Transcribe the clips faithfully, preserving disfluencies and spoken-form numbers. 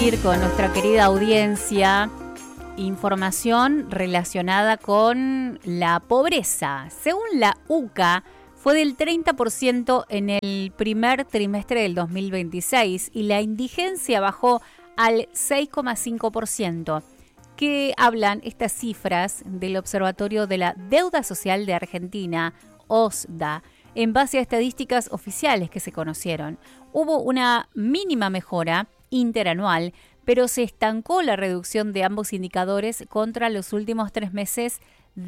compartir con nuestra querida audiencia información relacionada con la pobreza. Según la U C A, fue del treinta por ciento en el primer trimestre del dos mil veintiséis y la indigencia bajó al seis coma cinco por ciento. ¿Qué hablan estas cifras del Observatorio de la Deuda Social de Argentina, O S D A, en base a estadísticas oficiales que se conocieron? Hubo una mínima mejora interanual, pero se estancó la reducción de ambos indicadores contra los últimos tres meses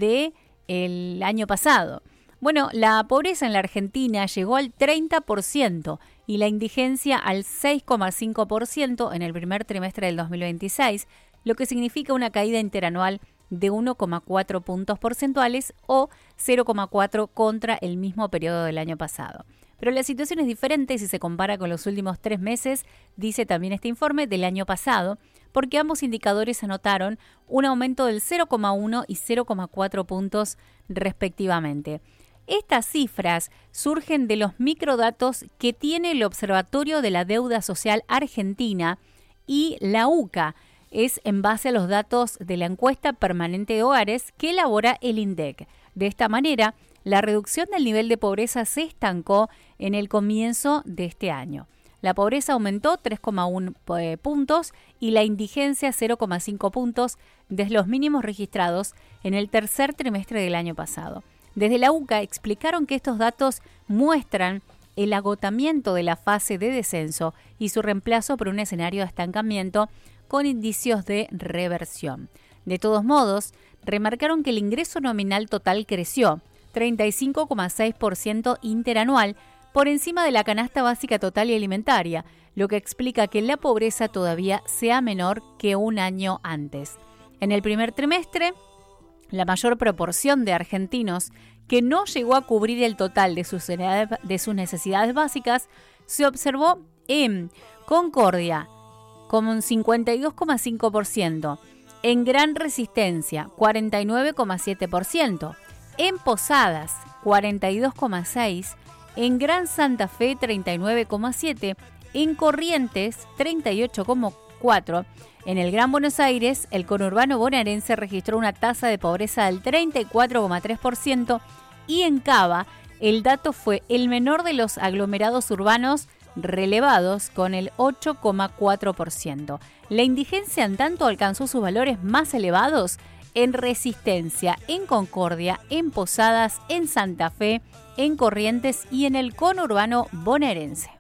del año pasado. Bueno, la pobreza en la Argentina llegó al treinta por ciento y la indigencia al seis coma cinco por ciento en el primer trimestre del dos mil veintiséis, lo que significa una caída interanual de uno coma cuatro puntos porcentuales o cero coma cuatro contra el mismo periodo del año pasado. Pero la situación es diferente si se compara con los últimos tres meses, dice también este informe, del año pasado, porque ambos indicadores anotaron un aumento del cero coma uno y cero coma cuatro puntos respectivamente. Estas cifras surgen de los microdatos que tiene el Observatorio de la Deuda Social Argentina y la U C A. Es en base a los datos de la encuesta permanente de hogares que elabora el INDEC. De esta manera, la reducción del nivel de pobreza se estancó en el comienzo de este año. La pobreza aumentó tres coma uno eh, puntos y la indigencia cero coma cinco puntos desde los mínimos registrados en el tercer trimestre del año pasado. Desde la U C A explicaron que estos datos muestran el agotamiento de la fase de descenso y su reemplazo por un escenario de estancamiento con indicios de reversión. De todos modos, remarcaron que el ingreso nominal total creció treinta y cinco coma seis por ciento interanual por encima de la canasta básica total y alimentaria, lo que explica que la pobreza todavía sea menor que un año antes. En el primer trimestre, la mayor proporción de argentinos que no llegó a cubrir el total de sus, de sus necesidades básicas se observó en Concordia, como un cincuenta y dos coma cinco por ciento, en Gran Resistencia, cuarenta y nueve coma siete por ciento, en Posadas, cuarenta y dos coma seis por ciento, en Gran Santa Fe, treinta y nueve coma siete por ciento, en Corrientes, treinta y ocho coma cuatro por ciento. En el Gran Buenos Aires, el conurbano bonaerense registró una tasa de pobreza del treinta y cuatro coma tres por ciento y en Cava el dato fue el menor de los aglomerados urbanos relevados con el ocho coma cuatro por ciento. La indigencia en tanto alcanzó sus valores más elevados en Resistencia, en Concordia, en Posadas, en Santa Fe, en Corrientes y en el conurbano bonaerense.